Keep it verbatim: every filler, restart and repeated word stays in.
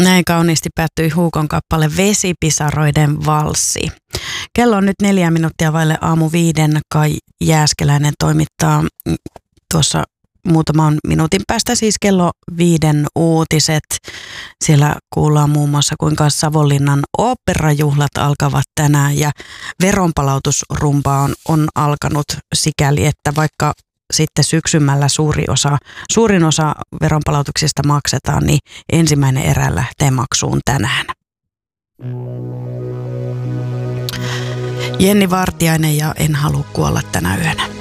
Näin kauniisti päättyi Huukon kappale Vesipisaroiden valssi. Kello on nyt neljä minuuttia vaille aamu viiden. Kai Jääskeläinen toimittaa tuossa muutaman minuutin päästä siis kello viiden uutiset. Siellä kuullaan muun muassa, kuinka Savonlinnan oopperajuhlat alkavat tänään ja veronpalautusrumba on, on alkanut sikäli, että vaikka sitten syksymällä suuri osa, suurin osa veronpalautuksista maksetaan, niin ensimmäinen erä lähtee maksuun tänään. Jenni Vartiainen ja En halua kuolla tänä yönä.